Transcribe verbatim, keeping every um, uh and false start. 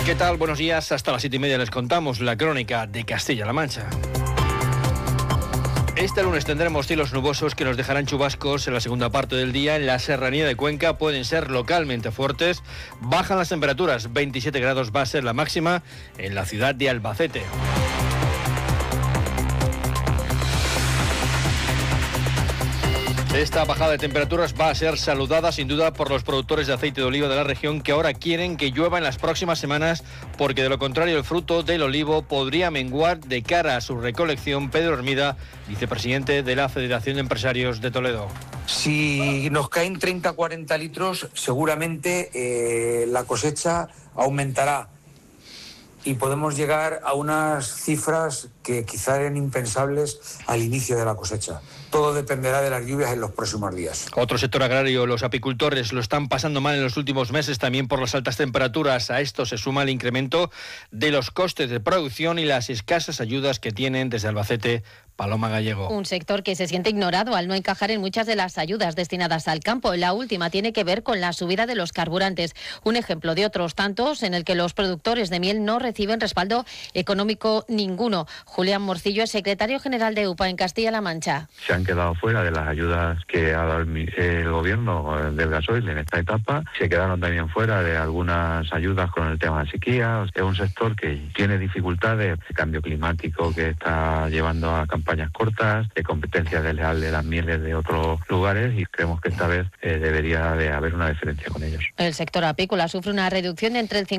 ¿Qué tal? Buenos días. Hasta las siete y media les contamos la crónica de Castilla-La Mancha. Este lunes tendremos cielos nubosos que nos dejarán chubascos en la segunda parte del día. En la serranía de Cuenca pueden ser localmente fuertes. Bajan las temperaturas, veintisiete grados va a ser la máxima en la ciudad de Albacete. Esta bajada de temperaturas va a ser saludada sin duda por los productores de aceite de oliva de la región, que ahora quieren que llueva en las próximas semanas, porque de lo contrario el fruto del olivo podría menguar de cara a su recolección. Pedro Hermida, vicepresidente de la Federación de Empresarios de Toledo. Si nos caen treinta a cuarenta litros, seguramente eh, la cosecha aumentará y podemos llegar a unas cifras que quizá eran impensables al inicio de la cosecha. Todo dependerá de las lluvias en los próximos días. Otro sector agrario, los apicultores, lo están pasando mal en los últimos meses, también por las altas temperaturas. A esto se suma el incremento de los costes de producción y las escasas ayudas que tienen desde Albacete. Paloma Gallego. Un sector que se siente ignorado al no encajar en muchas de las ayudas destinadas al campo. La última tiene que ver con la subida de los carburantes. Un ejemplo de otros tantos en el que los productores de miel no reciben respaldo económico ninguno. Julián Morcillo es secretario general de U P A en Castilla-La Mancha. Se han quedado fuera de las ayudas que ha dado el, el gobierno del gasoil en esta etapa. Se quedaron también fuera de algunas ayudas con el tema de sequía. Es un sector que tiene dificultades, el cambio climático que está llevando a campañas cortas, de competencia desleal de las mieles de otros lugares, y creemos que esta vez eh, debería de haber una diferencia con ellos. El sector apícola sufre una reducción de entre el